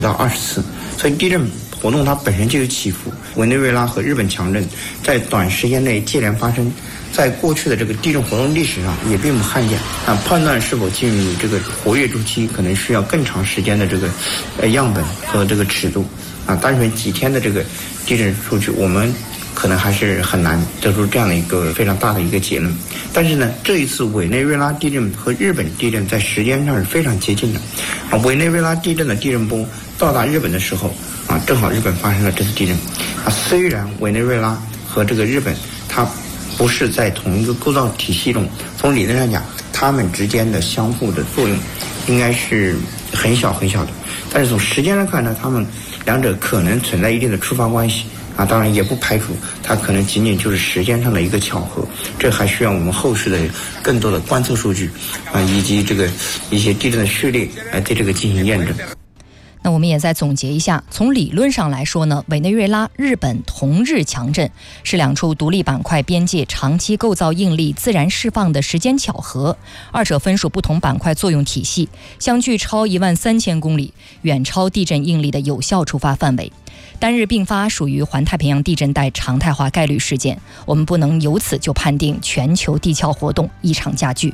到20次，所以地震活动它本身就有起伏。委内瑞拉和日本强震在短时间内接连发生，在过去的这个地震活动历史上也并不罕见啊。判断是否进入这个活跃周期，可能需要更长时间的这个样本和这个尺度啊。单纯几天的这个地震数据，我们可能还是很难得出这样的一个非常大的一个结论。但是呢，这一次委内瑞拉地震和日本地震在时间上是非常接近的啊。委内瑞拉地震的地震波到达日本的时候啊，正好日本发生了这次地震啊。虽然委内瑞拉和这个日本它不是在同一个构造体系中，从理论上讲，它们之间的相互的作用应该是很小很小的，但是从时间上看呢，它们两者可能存在一定的触发关系啊。当然也不排除它可能仅仅就是时间上的一个巧合，这还需要我们后续的更多的观测数据啊，以及这个一些地震的序列来对这个进行验证。 那我们也再总结一下，从理论上来说呢，委内瑞拉、日本同日强震是两处独立板块边界长期构造应力自然释放的时间巧合，二者分属不同板块作用体系，相距超13000公里，远超地震应力的有效触发范围。单日并发属于环太平洋地震带常态化概率事件，我们不能由此就判定全球地壳活动异常加剧。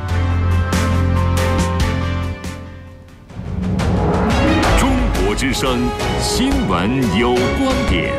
之声新闻有观点。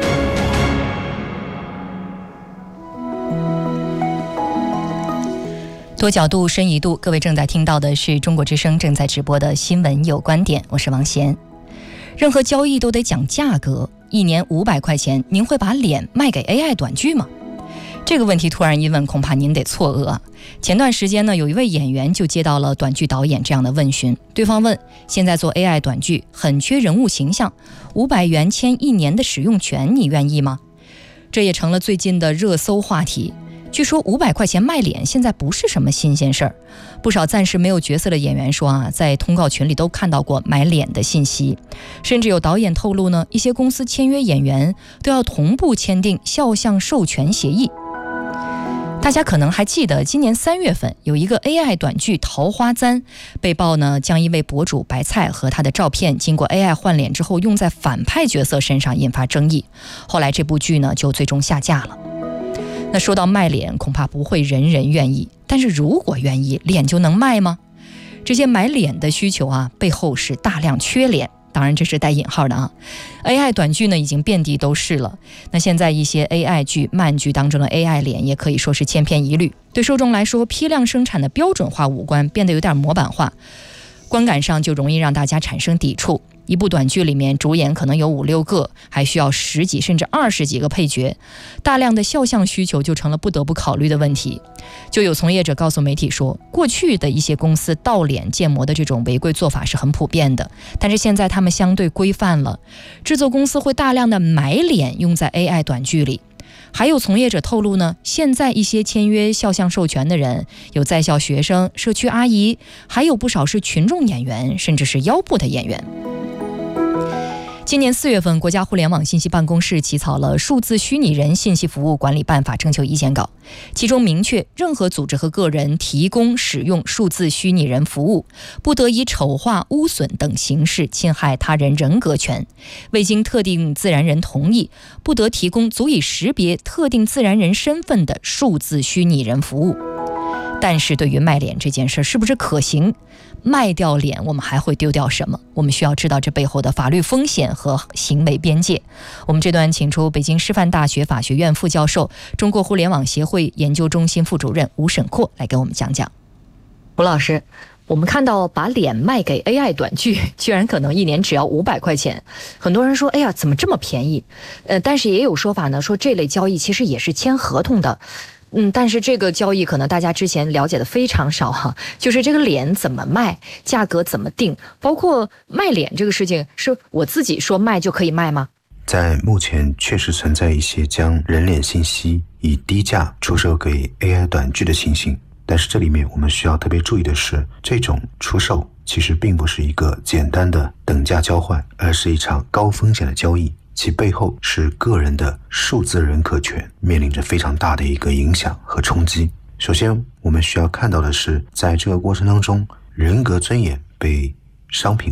多角度深一度，各位正在听到的是中国之声正在直播的新闻有观点，我是王贤。任何交易都得讲价格，一年500块钱，您会把脸卖给 AI 短剧吗？这个问题突然一问，恐怕您得错愕啊。前段时间呢，有一位演员就接到了短剧导演这样的问询，对方问：现在做 AI 短剧很缺人物形象，500元签1年的使用权，你愿意吗？这也成了最近的热搜话题。据说500块钱卖脸现在不是什么新鲜事儿，不少暂时没有角色的演员说啊，在通告群里都看到过买脸的信息，甚至有导演透露呢，一些公司签约演员都要同步签订肖像授权协议。大家可能还记得，今年3月份有一个 AI 短剧《桃花簪》被曝呢，将一位博主白菜和他的照片经过 AI 换脸之后用在反派角色身上，引发争议。后来这部剧呢就最终下架了。那说到卖脸，恐怕不会人人愿意，但是如果愿意，脸就能卖吗？这些买脸的需求啊，背后是大量缺脸。当然这是带引号的啊。AI 短剧呢已经遍地都是了，那现在一些 AI 剧、漫剧当中的 AI 脸也可以说是千篇一律，对受众来说，批量生产的标准化五官变得有点模板化，观感上就容易让大家产生抵触。一部短剧里面主演可能有5、6个，还需要10几甚至20几个配角，大量的肖像需求就成了不得不考虑的问题。就有从业者告诉媒体说，过去的一些公司盗脸建模的这种违规做法是很普遍的，但是现在他们相对规范了，制作公司会大量的买脸用在 AI 短剧里。还有从业者透露呢，现在一些签约肖像授权的人有在校学生、社区阿姨，还有不少是群众演员，甚至是腰部的演员。今年4月份，国家互联网信息办公室起草了《数字虚拟人信息服务管理办法》征求意见稿，其中明确，任何组织和个人提供使用数字虚拟人服务，不得以丑化、污损等形式侵害他人人格权；未经特定自然人同意，不得提供足以识别特定自然人身份的数字虚拟人服务。但是对于卖脸这件事是不是可行？卖掉脸，我们还会丢掉什么？我们需要知道这背后的法律风险和行为边界。我们这段请出北京师范大学法学院副教授、中国互联网协会研究中心副主任吴沈阔来给我们讲讲。吴老师，我们看到把脸卖给 AI 短剧，居然可能1年只要500块钱，很多人说，哎呀，怎么这么便宜？但是也有说法呢，说这类交易其实也是签合同的。但是这个交易可能大家之前了解的非常少哈，就是这个脸怎么卖，价格怎么定，包括卖脸这个事情，是我自己说卖就可以卖吗？ 在目前确实存在一些将人脸信息以低价出售给 AI 短剧的情形，但是这里面我们需要特别注意的是，这种出售其实并不是一个简单的等价交换，而是一场高风险的交易，其背后是个人的数字人格权面临着非常大的一个影响和冲击。首先我们需要看到的是，在这个过程当中，人格尊严被商品化，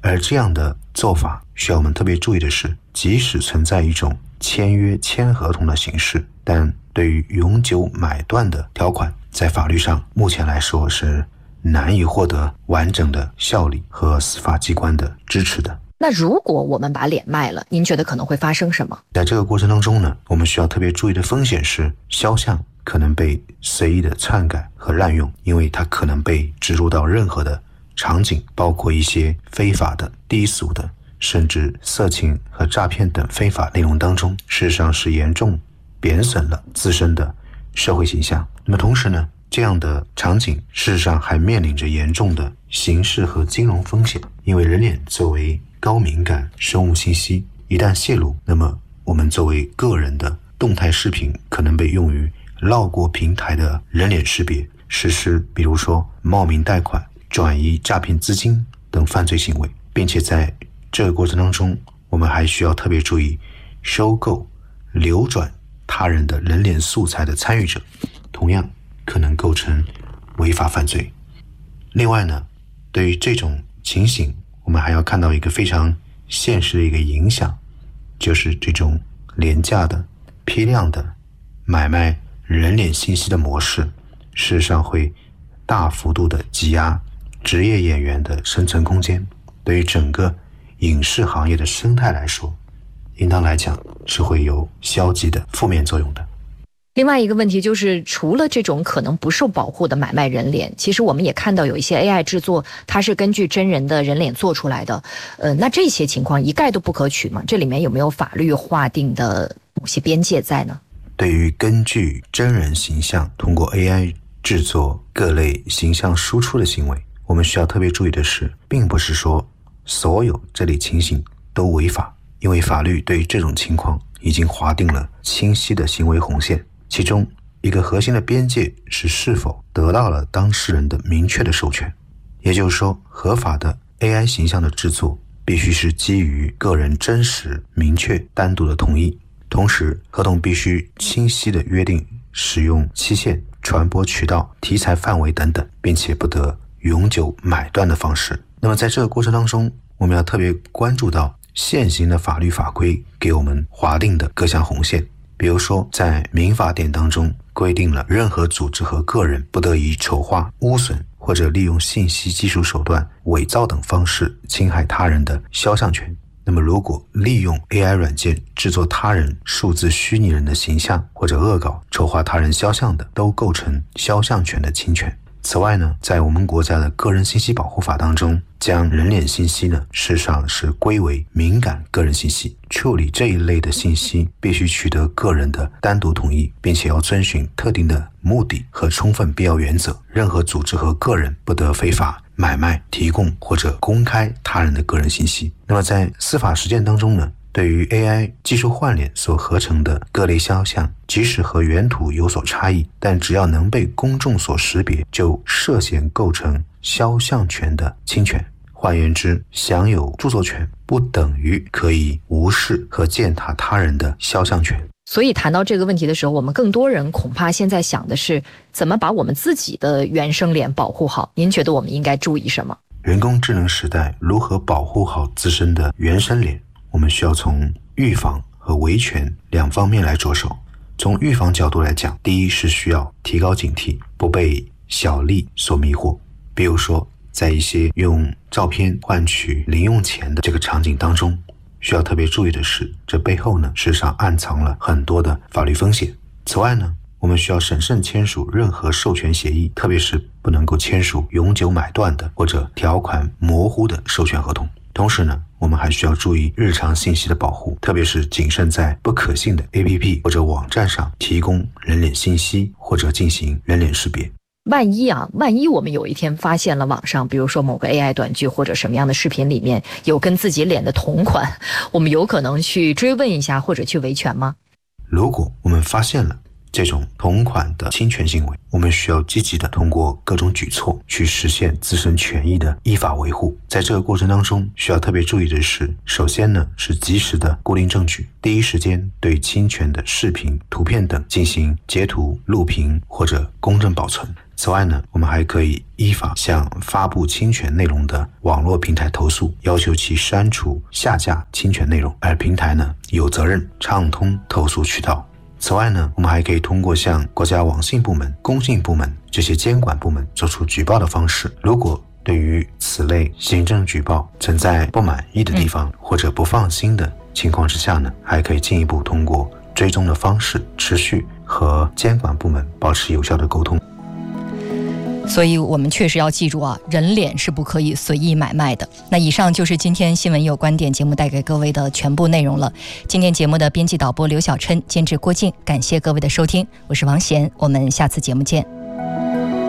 而这样的做法需要我们特别注意的是，即使存在一种签约签合同的形式，但对于永久买断的条款，在法律上目前来说是难以获得完整的效力和司法机关的支持的。 那如果我们把脸卖了，您觉得可能会发生什么？ 在这个过程当中呢，我们需要特别注意的风险是，肖像可能被随意的篡改和滥用，因为它可能被植入到任何的场景，包括一些非法的、低俗的，甚至色情和诈骗等非法内容当中，事实上是严重贬损了自身的社会形象。那么同时呢，这样的场景事实上还面临着严重的刑事和金融风险，因为人脸作为高敏感生物信息，一旦泄露，那么我们作为个人的动态视频可能被用于绕过平台的人脸识别，实施比如说冒名贷款、转移诈骗资金等犯罪行为，并且在这个过程当中，我们还需要特别注意收购、流转他人的人脸素材的参与者，同样可能构成违法犯罪。另外呢，对于这种情形，我们还要看到一个非常现实的一个影响，就是这种廉价的、批量的买卖人脸信息的模式，事实上会大幅度的挤压职业演员的生存空间，对于整个影视行业的生态来说，应当来讲是会有消极的负面作用的。 另外一个问题就是，除了这种可能不受保护的买卖人脸，其实我们也看到有一些 AI 制作，它是根据真人的人脸做出来的。那这些情况一概都不可取吗？这里面有没有法律划定的某些边界在呢？ 对于根据真人形象通过 AI 制作各类形象输出的行为，我们需要特别注意的是，并不是说所有这类情形都违法，因为法律对于这种情况已经划定了清晰的行为红线。其中一个核心的边界是否得到了当事人的明确的授权，也就是说，合法的 AI 形象的制作必须是基于个人真实、明确、单独的同意，同时合同必须清晰地约定使用期限、传播渠道、题材范围等等，并且不得永久买断的方式。那么在这个过程当中，我们要特别关注到现行的法律法规给我们划定的各项红线。比如说，在民法典当中规定了任何组织和个人不得以丑化、污损或者利用信息技术手段伪造等方式侵害他人的肖像权。那么如果利用 AI 软件制作他人数字虚拟人的形象或者恶搞、丑化他人肖像的，都构成肖像权的侵权。此外呢，在我们国家的个人信息保护法当中，将人脸信息呢，事实上是归为敏感个人信息，处理这一类的信息必须取得个人的单独同意，并且要遵循特定的目的和充分必要原则。任何组织和个人不得非法买卖、提供或者公开他人的个人信息。那么在司法实践当中呢，对于 AI 技术换脸所合成的各类肖像，即使和原图有所差异，但只要能被公众所识别，就涉嫌构成肖像权的侵权。换言之，享有著作权不等于可以无视和践踏他人的肖像权。 所以谈到这个问题的时候，我们更多人恐怕现在想的是怎么把我们自己的原生脸保护好。您觉得我们应该注意什么？ 人工智能时代如何保护好自身的原生脸，我们需要从预防和维权两方面来着手。从预防角度来讲，第一是需要提高警惕，不被小利所迷惑。比如说，在一些用照片换取零用钱的这个场景当中，需要特别注意的是，这背后呢，事实上暗藏了很多的法律风险。此外呢，我们需要审慎签署任何授权协议，特别是不能够签署永久买断的或者条款模糊的授权合同。同时呢，我们还需要注意日常信息的保护，特别是谨慎在不可信的 APP 或者网站上提供人脸信息或者进行人脸识别。 万一我们有一天发现了网上，比如说某个 AI 短剧或者什么样的视频里面有跟自己脸的同款，我们有可能去追问一下或者去维权吗？ 如果我们发现了这种同款的侵权行为，我们需要积极的通过各种举措去实现自身权益的依法维护。在这个过程当中，需要特别注意的是，首先呢是及时的固定证据，第一时间对侵权的视频、图片等进行截图、录屏或者公证保存。 此外呢，我们还可以依法向发布侵权内容的网络平台投诉，要求其删除下架侵权内容，而平台呢有责任畅通投诉渠道。此外呢，我们还可以通过向国家网信部门、工信部门这些监管部门做出举报的方式，如果对于此类行政举报存在不满意的地方或者不放心的情况之下呢，还可以进一步通过追踪的方式持续和监管部门保持有效的沟通。 所以我们确实要记住啊，人脸是不可以随意买卖的。那以上就是今天新闻有观点节目带给各位的全部内容了。今天节目的编辑导播刘小琛，监制郭静，感谢各位的收听，我是王贤，我们下次节目见。